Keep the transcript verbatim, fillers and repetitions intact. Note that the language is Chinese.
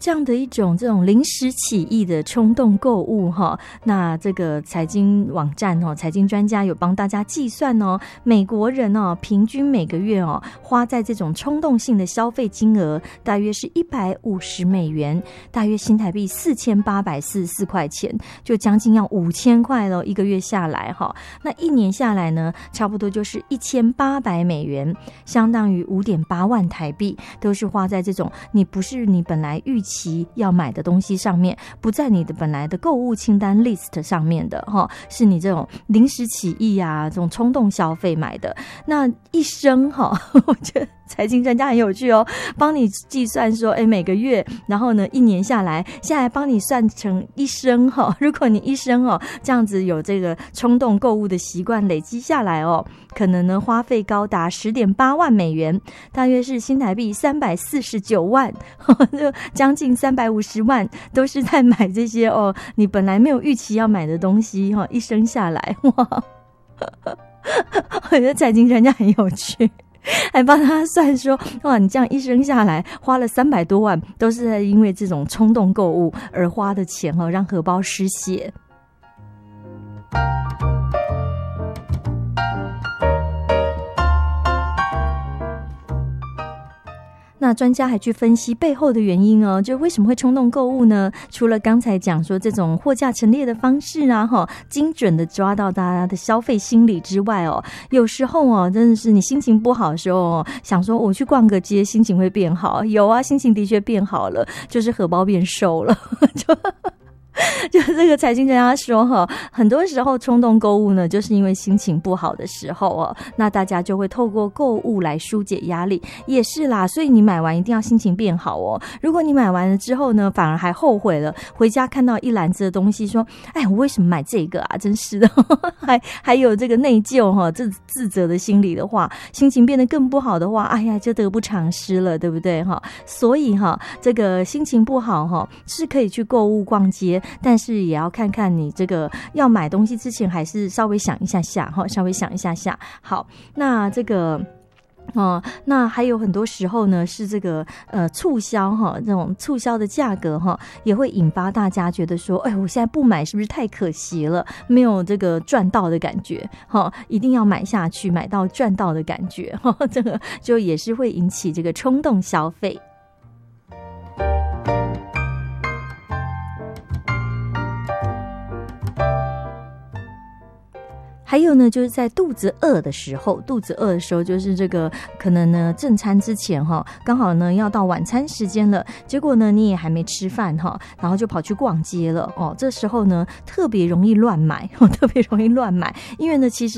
这样的一种这种临时起意的冲动购物哈，那这个财经网站哦，财经专家有帮大家计算哦，美国人哦平均每个月哦花在这种冲动性的消费金额大约是一百五十美元，大约新台币四千八百四十四块钱，就将近要五千块了，一个月下来哈，那一年下来呢，差不多就是一千八百美元，相当于五点八万台币，都是花在这种你不是你本来预期要买的东西上面，不在你的本来的购物清单 list 上面的哈，是你这种临时起意啊，这种冲动消费买的。那一生哈，我觉得财经专家很有趣哦，帮你计算说，哎，每个月，然后呢，一年下来，现在帮你算成一生哈。如果你一生哦这样子有这个冲动购物的习惯累积下来哦，可能呢花费高达十点八万美元，大约是新台币三百四十九万，就将近三百五十万，都是在买这些哦你本来没有预期要买的东西哈。一生下来哇，我觉得财经专家很有趣。还帮他算说，哇，你这样一生下来花了三百多万，都是在因为这种冲动购物而花的钱哦，让荷包失血。那专家还去分析背后的原因哦，就为什么会冲动购物呢？除了刚才讲说这种货架陈列的方式啊，哈，精准的抓到大家的消费心理之外哦，有时候哦，真的是你心情不好的时候哦，想说我去逛个街，心情会变好。有啊，心情的确变好了，就是荷包变瘦了，就。就这个财经专家说哈，很多时候冲动购物呢，就是因为心情不好的时候哦，那大家就会透过购物来疏解压力，也是啦。所以你买完一定要心情变好哦。如果你买完了之后呢，反而还后悔了，回家看到一篮子的东西，说，哎，我为什么买这个啊？真是的，还还有这个内疚哈，这自责的心理的话，心情变得更不好的话，哎呀，就得不偿失了，对不对哈？所以哈，这个心情不好哈，是可以去购物逛街。但是也要看看你这个要买东西之前，还是稍微想一下下哈，稍微想一下下。好，那这个。哦，那还有很多时候呢，是这个呃促销哈，这种促销的价格哈，也会引发大家觉得说，哎，我现在不买是不是太可惜了？没有这个赚到的感觉哈，一定要买下去，买到赚到的感觉哈，这个就也是会引起这个冲动消费。还有呢，就是在肚子饿的时候，肚子饿的时候，就是这个可能呢正餐之前哈，刚好呢要到晚餐时间了，结果呢你也还没吃饭哈，然后就跑去逛街了哦。这时候呢特别容易乱买，特别容易乱买，因为呢其实。